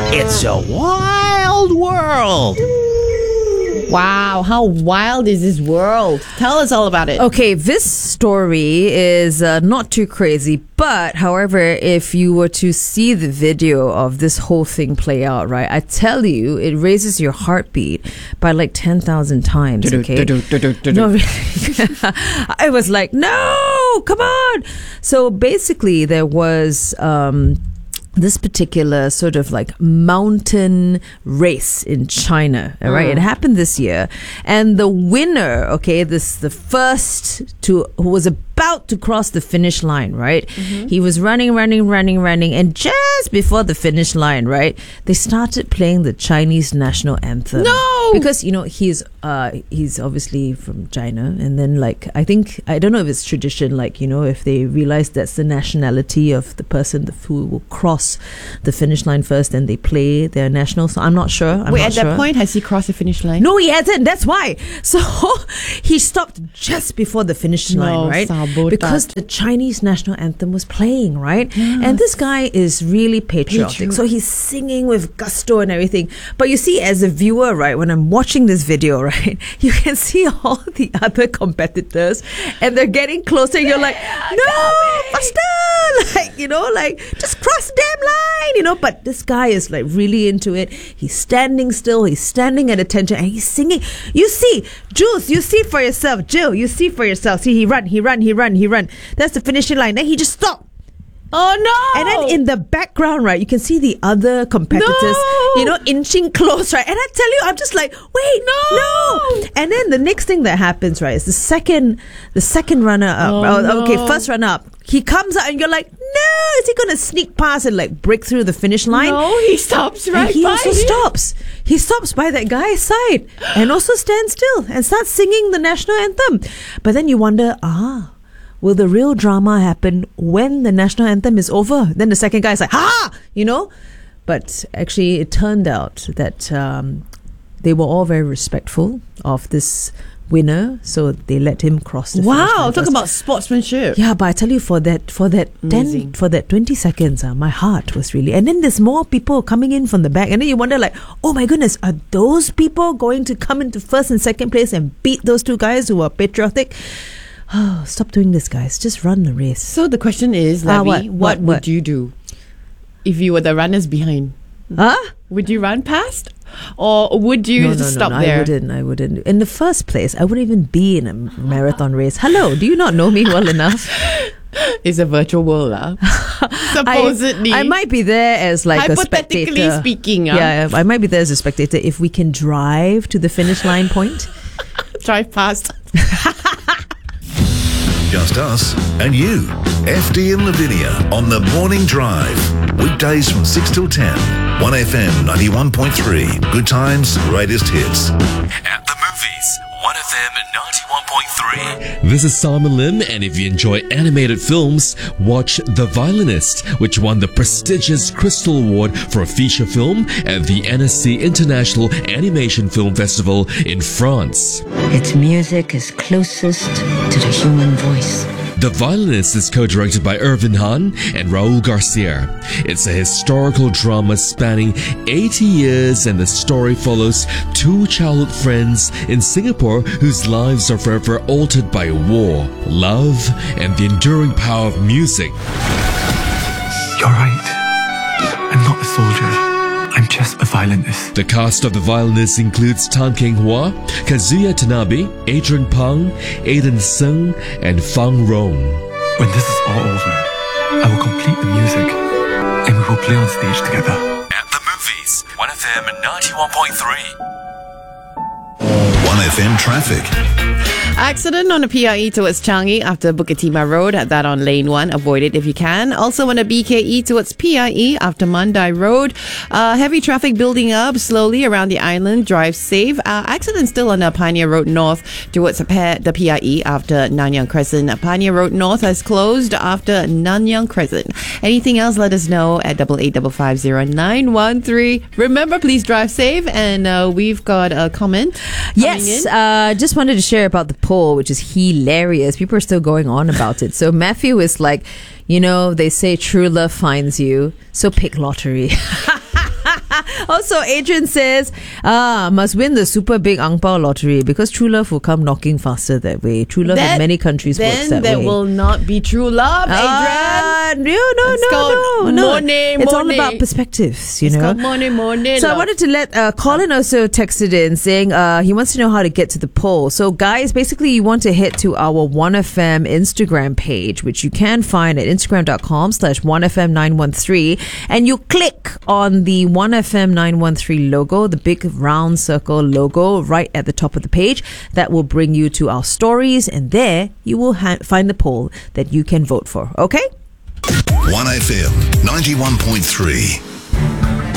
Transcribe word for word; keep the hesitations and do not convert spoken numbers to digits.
It's a wild world. Wow, how wild is this world? Tell us all about it. Okay, this story is uh, not too crazy, but however, if you were to see the video of this whole thing play out, right, I tell you, it raises your heartbeat by like ten thousand times, okay? No, really. I was like, no, come on. So basically, there was... Um, this particular sort of like mountain race in China, all right? Mm. It happened this year, and the winner, okay, this the first to who was about to cross the finish line, right? Mm-hmm. He was running, running, running, running, and just before the finish line, right, they started playing the Chinese national anthem. No, because you know he's uh he's obviously from China, and then like I think I don't know if it's tradition, like you know if they realize that's the nationality of the person who will cross the finish line first, and they play their national song. I'm not sure. I'm Wait, not at sure. that point, has he crossed the finish line? No, he hasn't. That's why. So he stopped just before the finish line, no, right? Sabotage. Because the Chinese national anthem was playing, right? Yes. And this guy is really patriotic. Patri- so he's singing with gusto and everything. But you see, as a viewer, right, when I'm watching this video, right, you can see all the other competitors and they're getting closer. You're like, no, faster! Like, you know, like, just cross the damn line, you know. But this guy is like really into it. He's standing still. He's standing at attention and he's singing. You see, Jules, you see for yourself. Jill, you see for yourself. See, he run, he run, he run, he run. That's the finishing line. Then he just stopped. Oh no! And then in the background, right, you can see the other competitors, no! you know, inching close, right? And I tell you, I'm just like, wait, no, no. And then the next thing that happens, right, is the second, the second runner up. Oh, oh, no. Okay, first runner up. He comes out and you're like, no, is he going to sneak past and like break through the finish line? No, he stops right and he by also him. stops. He stops by that guy's side and also stands still and starts singing the national anthem. But then you wonder, ah, will the real drama happen when the national anthem is over? Then the second guy is like, ha! You know? But actually, it turned out that um, they were all very respectful of this winner, so they let him cross the finish line Wow, talk first. about sportsmanship. Yeah, but I tell you, for that, for that Amazing. ten, for that twenty seconds, uh, my heart was really. And then there's more people coming in from the back, and then you wonder, like, oh my goodness, are those people going to come into first and second place and beat those two guys who are patriotic? Oh, stop doing this, guys. Just run the race. So the question is, Ah, Lavi, what? what, What? would What? you do if you were the runners behind? Huh? Would you run past? Or would you no, no, stop no, no, there? I wouldn't. I wouldn't. In the first place, I wouldn't even be in a marathon race. Hello, do you not know me well enough? It's a virtual world, lah. Supposedly. I, I might be there as like a spectator. Hypothetically speaking, ah. Yeah, I might be there as a spectator if we can drive to the finish line point. Drive past. Just us and you. F D and Lavinia on The Morning Drive. Weekdays from six till ten. one F M ninety-one point three. Good times, greatest hits. At the movies, one F M ninety-one point three. This is Simon Lim, and if you enjoy animated films, watch The Violinist, which won the prestigious Crystal Award for a feature film at the N S C International Animation Film Festival in France. Its music is closest to the human voice. The Violinist is co-directed by Irvin Han and Raul Garcia. It's a historical drama spanning eighty years, and the story follows two childhood friends in Singapore whose lives are forever altered by war, love, and the enduring power of music. You're right. I'm not a soldier. I'm just a violinist. The cast of The Violinist includes Tan Keng Hua, Kazuya Tanabe, Adrian Pang, Aiden Sung, and Fang Rong. When this is all over, I will complete the music and we will play on stage together. At the movies, one F M ninety-one point three. one F M traffic. Accident on the P R E towards Changi after Bukit Timah Road. That on lane one. Avoid it if you can. Also on the B K E towards P R E after Mandai Road. Uh, heavy traffic building up slowly around the island. Drive safe. Uh, accident still on the Pioneer Road North towards the P R E after Nanyang Crescent. Pioneer Road North has closed after Nanyang Crescent. Anything else, let us know at double eight double five zero nine one three. Remember, please drive safe. And uh, we've got a comment. Yes, uh, just wanted to share about the poll, which is hilarious. People are still going on about it. So Matthew is like, you know, they say true love finds you, so pick lottery. Also, Adrian says, ah, must win the super big ang pao lottery because true love will come knocking faster that way. True love That- in many countries works Then that there way. will not be true love, Adrian. Ah, no, no, It's no, called no, no. money, It's all money. about perspectives, you It's know. called money, money. So I love. wanted to let uh, Colin also texted in saying uh, he wants to know how to get to the poll. So guys, basically you want to head to our one F M Instagram page, which you can find at instagram.com slash 1FM913, and you click on the one F M nine one three logo, the big round circle logo right at the top of the page. That will bring you to our stories, and there you will ha- find the poll that you can vote for. Okay? one F M ninety-one point three.